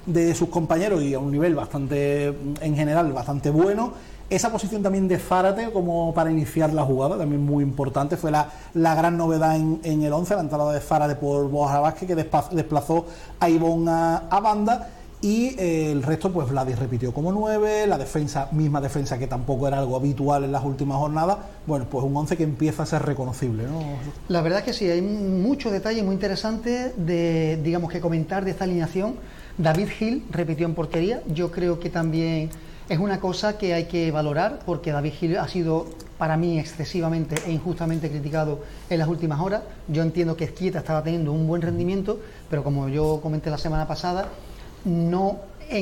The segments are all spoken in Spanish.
de sus compañeros y a un nivel bastante, en general, bastante bueno. Esa posición también de Zárate como para iniciar la jugada, también muy importante, fue la gran novedad en el 11, la entrada de Zárate por Borja Vázquez, que desplazó a Ivonne a banda. Y el resto, pues Vladi repitió como 9, la defensa, misma defensa que tampoco era algo habitual en las últimas jornadas. Bueno, pues un 11 que empieza a ser reconocible, ¿no? La verdad es que sí, hay muchos detalles muy interesantes de, digamos, que comentar de esta alineación. David Gil repitió en portería, yo creo que también es una cosa que hay que valorar, porque David Gil ha sido para mí excesivamente e injustamente criticado en las últimas horas. Yo entiendo que Ezquieta estaba teniendo un buen rendimiento, pero como yo comenté la semana pasada, no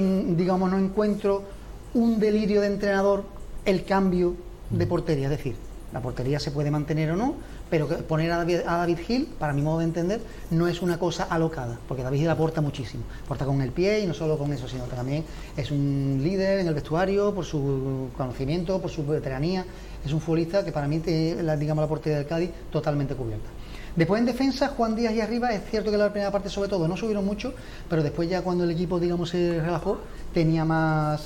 encuentro un delirio de entrenador el cambio de portería. Es decir, la portería se puede mantener o no, pero poner a David Gil, para mi modo de entender, no es una cosa alocada, porque David Gil aporta muchísimo, aporta con el pie, y no solo con eso, sino que también es un líder en el vestuario por su conocimiento, por su veteranía. Es un futbolista que para mí tiene la portería del Cádiz totalmente cubierta. Después en defensa, Juan Díaz y arriba, es cierto que la primera parte sobre todo no subieron mucho, pero después ya cuando el equipo, se relajó, tenía más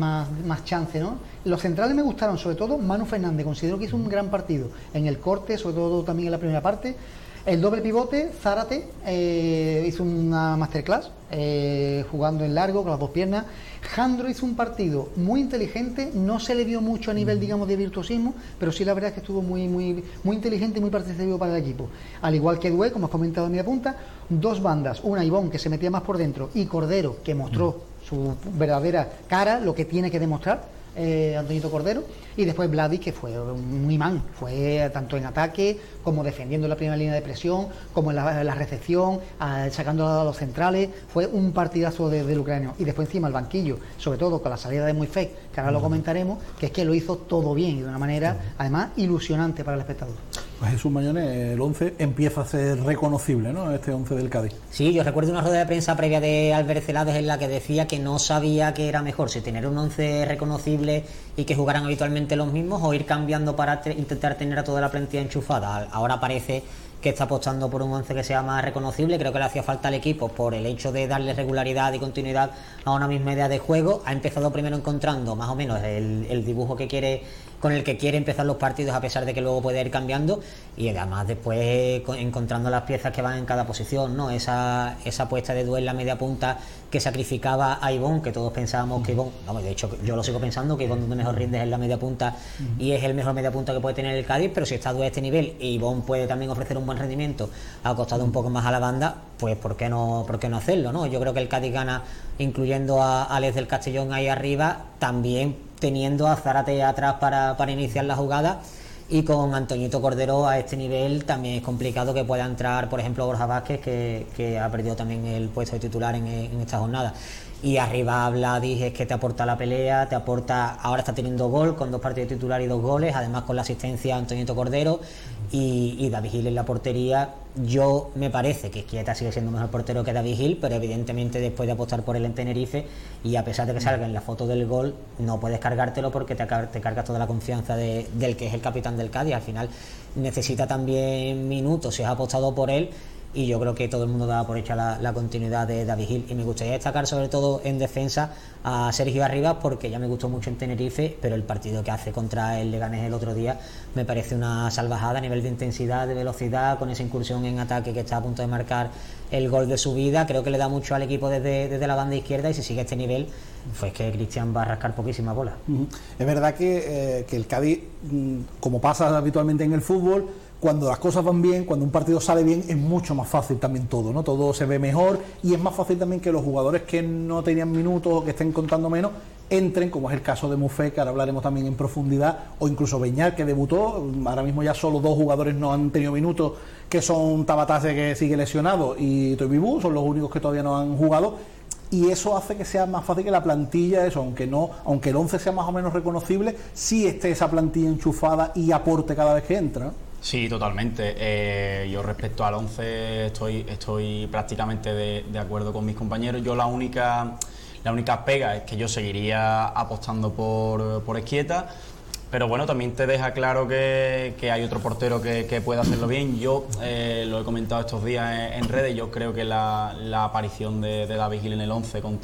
chance, ¿no? Los centrales me gustaron, sobre todo Manu Fernández, considero que hizo un gran partido en el corte, sobre todo también en la primera parte. El doble pivote, Zárate, hizo una masterclass, jugando en largo, con las dos piernas. Jandro hizo un partido muy inteligente, no se le vio mucho a nivel, de virtuosismo, pero sí la verdad es que estuvo muy inteligente y muy participativo para el equipo. Al igual que Dué, como has comentado en media punta, dos bandas, una Ivonne, que se metía más por dentro, y Cordero, que mostró su verdadera cara, lo que tiene que demostrar, Antoñito Cordero, y después Vladi, que fue un imán, fue tanto en ataque como defendiendo la primera línea de presión, como en la recepción, sacando a los centrales. Fue un partidazo del ucraniano. Y después encima el banquillo, sobre todo con la salida de Moifek, que ahora lo comentaremos, que es que lo hizo todo bien y de una manera además ilusionante para el espectador. Pues Jesús Mañones, el 11 empieza a ser reconocible, ¿no? Este 11 del Cádiz. Sí, yo recuerdo una rueda de prensa previa de Albert Celades en la que decía que no sabía que era mejor, si tener un 11 reconocible y que jugaran habitualmente los mismos, o ir cambiando para intentar tener a toda la plantilla enchufada. Ahora parece que está apostando por un 11 que sea más reconocible. Creo que le hacía falta al equipo por el hecho de darle regularidad y continuidad a una misma idea de juego. Ha empezado primero encontrando más o menos el dibujo que quiere, con el que quiere empezar los partidos, a pesar de que luego puede ir cambiando, y además después encontrando las piezas que van en cada posición, ¿no? Esa puesta de Dué en la media punta que sacrificaba a Ivonne, que todos pensábamos que Ivonne, de hecho yo lo sigo pensando, que Ivonne donde mejor rinde es en la media punta, y es el mejor media punta que puede tener el Cádiz, pero si está Dué a este nivel y Ivonne puede también ofrecer un buen rendimiento acostado un poco más a la banda, pues ¿por qué no hacerlo, no? Yo creo que el Cádiz gana incluyendo a Alex del Castellón ahí arriba, también teniendo a Zárate atrás para iniciar la jugada, y con Antoñito Cordero a este nivel también es complicado que pueda entrar, por ejemplo, Borja Vázquez, que ha perdido también el puesto de titular en esta jornada. Y arriba Vladi es que te aporta la pelea, te aporta, ahora está teniendo gol con 2 partidos de titular y 2 goles, además con la asistencia a Antoñito Cordero, y David Gil en la portería. Yo me parece que Ezquieta sigue siendo mejor portero que David Gil, pero evidentemente después de apostar por él en Tenerife, y a pesar de que salga en la foto del gol, no puedes cargártelo porque te cargas toda la confianza del que es el capitán del Cádiz. Al final necesita también minutos si has apostado por él, y yo creo que todo el mundo da por hecha la continuidad de David Gil. Y me gustaría destacar sobre todo en defensa a Sergio Arribas, porque ya me gustó mucho en Tenerife, pero el partido que hace contra el Leganés el otro día me parece una salvajada a nivel de intensidad, de velocidad, con esa incursión en ataque que está a punto de marcar el gol de su vida. Creo que le da mucho al equipo desde la banda izquierda, y si sigue este nivel, pues que Cristian va a rascar poquísima bola. Es verdad que el Cádiz, como pasa habitualmente en el fútbol, cuando las cosas van bien, cuando un partido sale bien, es mucho más fácil también todo, ¿no? Todo se ve mejor, y es más fácil también que los jugadores que no tenían minutos o que estén contando menos entren, como es el caso de Moifek, que ahora hablaremos también en profundidad, o incluso Beñat, que debutó. Ahora mismo ya solo 2 jugadores no han tenido minutos, que son Tabatase, que sigue lesionado, y Toibibú, son los únicos que todavía no han jugado, y eso hace que sea más fácil que la plantilla, aunque el 11 sea más o menos reconocible, sí esté esa plantilla enchufada y aporte cada vez que entra, ¿no? Sí, totalmente. Yo respecto al 11 estoy prácticamente de acuerdo con mis compañeros. Yo la única pega es que yo seguiría apostando por Ezquieta, pero bueno, también te deja claro que hay otro portero que puede hacerlo bien. Yo lo he comentado estos días en redes, yo creo que la aparición de David Gil en el 11